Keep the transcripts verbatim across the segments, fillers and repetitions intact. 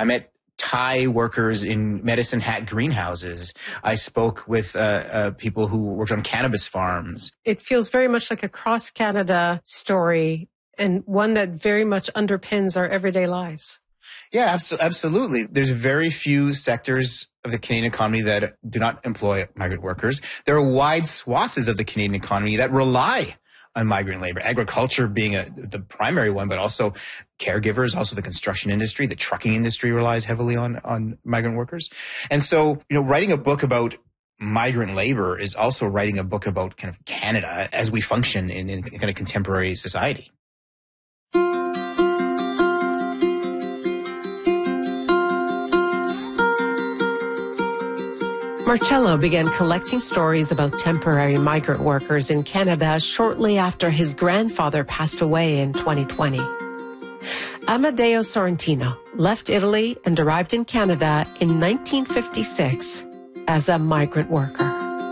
I met Thai workers in Medicine Hat greenhouses. I spoke with uh, uh, people who worked on cannabis farms. It feels very much like a cross-Canada story and one that very much underpins our everyday lives. Yeah, abso- absolutely. There's very few sectors of the Canadian economy that do not employ migrant workers. There are wide swaths of the Canadian economy that rely on migrant labor, agriculture being a, the primary one, but also caregivers, also the construction industry, the trucking industry relies heavily on, on migrant workers. And so, you know, writing a book about migrant labor is also writing a book about kind of Canada as we function in, in kind of contemporary society. Marcello began collecting stories about temporary migrant workers in Canada shortly after his grandfather passed away in twenty twenty. Amadeo Sorrentino left Italy and arrived in Canada in nineteen fifty-six as a migrant worker.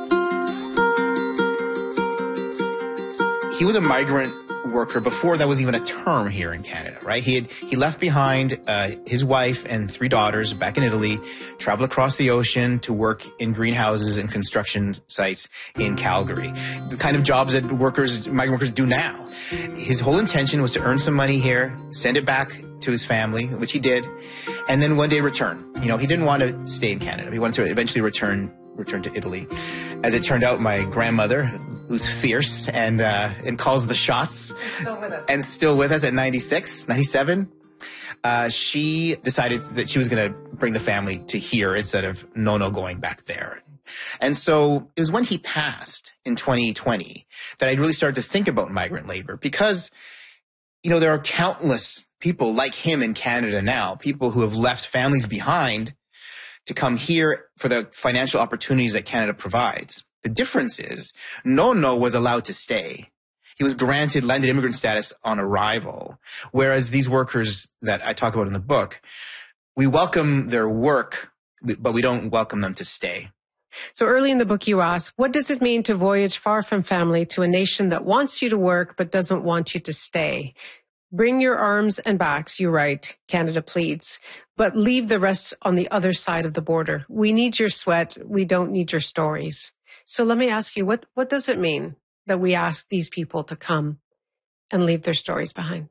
He was a migrant worker before that was even a term here in Canada, right? He had, he left behind uh, his wife and three daughters back in Italy, traveled across the ocean to work in greenhouses and construction sites in Calgary. The kind of jobs that workers, migrant workers do now. His whole intention was to earn some money here, send it back to his family, which he did, and then one day return. You know, he didn't want to stay in Canada. He wanted to eventually return return to Italy. As it turned out, my grandmother, who's fierce and uh, and calls the shots, still with us. and still with us at ninety-six, ninety-seven, uh, she decided that she was going to bring the family to here instead of Nono going back there. And so it was when he passed in twenty twenty that I really started to think about migrant labor because, you know, there are countless people like him in Canada now, people who have left families behind to come here for the financial opportunities that Canada provides. The difference is Nono was allowed to stay. He was granted landed immigrant status on arrival, whereas these workers that I talk about in the book, we welcome their work, but we don't welcome them to stay. So early in the book, you ask, what does it mean to voyage far from family to a nation that wants you to work but doesn't want you to stay? Bring your arms and backs, you write, Canada pleads, but leave the rest on the other side of the border. We need your sweat. We don't need your stories. So let me ask you, what, what does it mean that we ask these people to come and leave their stories behind?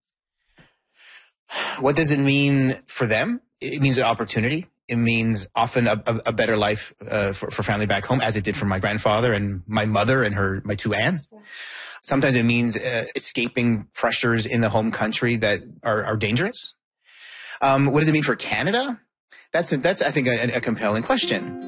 What does it mean for them? It means an opportunity. It means often a, a, a better life uh, for, for family back home, as it did for my grandfather and my mother and her my two aunts. Sometimes it means uh, escaping pressures in the home country that are, are dangerous. Um, what does it mean for Canada? That's, a, that's I think, a, a compelling question.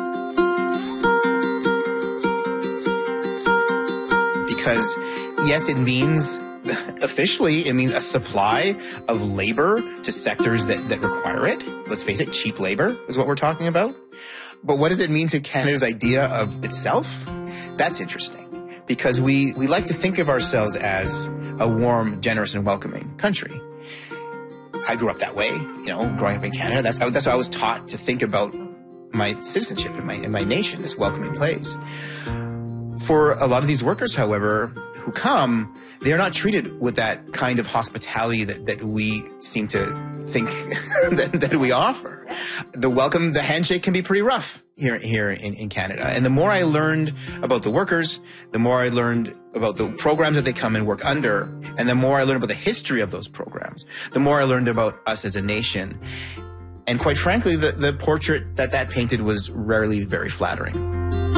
Because, yes, it means, officially, it means a supply of labor to sectors that, that require it. Let's face it, cheap labor is what we're talking about. But what does it mean to Canada's idea of itself? That's interesting. Because we, we like to think of ourselves as a warm, generous, and welcoming country. I grew up that way, you know, growing up in Canada. That's how, that's how I was taught to think about my citizenship and my, and my nation, this welcoming place. For a lot of these workers, however, who come, they are not treated with that kind of hospitality that, that we seem to think that, that we offer. The welcome, the handshake can be pretty rough here, here in, in Canada. And the more I learned about the workers, the more I learned about the programs that they come and work under, and the more I learned about the history of those programs, the more I learned about us as a nation. And quite frankly, the, the portrait that that painted was rarely very flattering.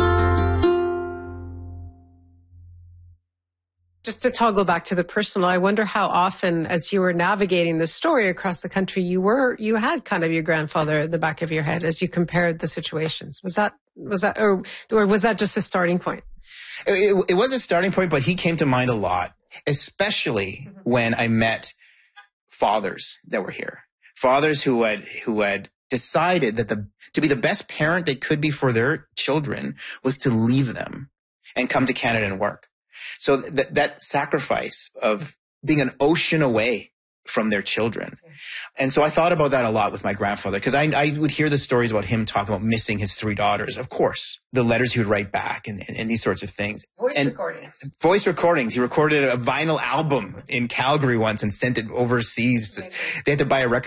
Just to toggle back to the personal, I wonder how often, as you were navigating the story across the country, you were you had kind of your grandfather at the back of your head as you compared the situations. Was that was that or or was that just a starting point? It, it, it was a starting point, but he came to mind a lot, especially when I met fathers that were here, fathers who had who had decided that the to be the best parent they could be for their children was to leave them and come to Canada and work. So that, that sacrifice of being an ocean away from their children. And so I thought about that a lot with my grandfather because I, I would hear the stories about him talking about missing his three daughters. Of course, the letters he would write back and, and, and these sorts of things. Voice and recordings. Voice recordings. He recorded a vinyl album in Calgary once and sent it overseas. They had to buy a record